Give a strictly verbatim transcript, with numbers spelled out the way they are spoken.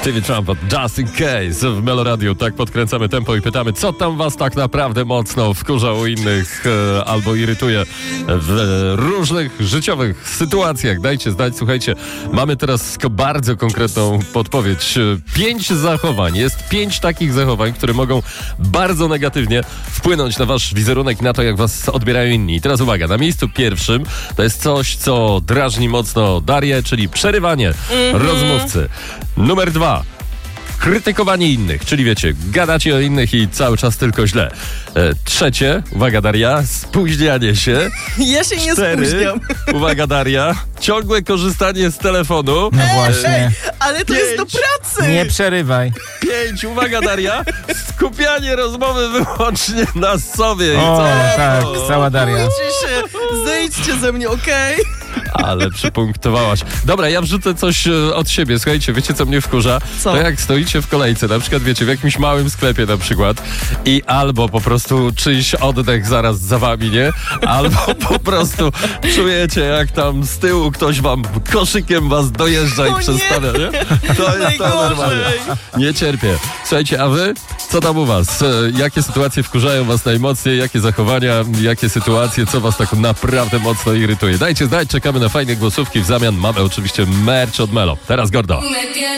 Stevie Trumpet, Just in Case w Melo Radio. Tak podkręcamy tempo i pytamy, co tam was tak naprawdę mocno wkurza u innych e, albo irytuje w e, różnych życiowych sytuacjach. Dajcie znać, słuchajcie, mamy teraz bardzo konkretną podpowiedź. Pięć zachowań, jest pięć takich zachowań, które mogą bardzo negatywnie wpłynąć na wasz wizerunek i na to, jak was odbierają inni. I teraz uwaga, na miejscu pierwszym to jest coś, co drażni mocno Darię, czyli przerywanie mm-hmm. rozmówcy. Numer dwa. Krytykowanie innych, czyli wiecie, gadacie o innych i cały czas tylko źle. E, trzecie, uwaga Daria, spóźnianie się. Ja się nie Cztery, spóźniam. uwaga Daria, ciągłe korzystanie z telefonu. No właśnie. Ej, ale to Pięć. jest do pracy. Nie przerywaj. Pięć, uwaga Daria, skupianie rozmowy wyłącznie na sobie. I O, co? tak, cała Daria. Bójcie się, zejdźcie ze mnie, okej? Ale przypunktowałaś. Dobra, ja wrzucę coś e, od siebie. Słuchajcie, wiecie co mnie wkurza? Co? To jak stoicie w kolejce, na przykład wiecie, w jakimś małym sklepie na przykład i albo po prostu czyjś oddech zaraz za wami, nie? Albo po prostu czujecie, jak tam z tyłu ktoś wam koszykiem was dojeżdża i O nie! przestawia, nie? To jest to Najgorzej. normalnie. Nie cierpię. Słuchajcie, a wy? Co tam u was? E, Jakie sytuacje wkurzają was najmocniej? Jakie zachowania? Jakie sytuacje? Co was tak naprawdę mocno irytuje? Dajcie znać, czekamy na fajne głosówki. W zamian mamy oczywiście merch od Melo. Teraz Gordo.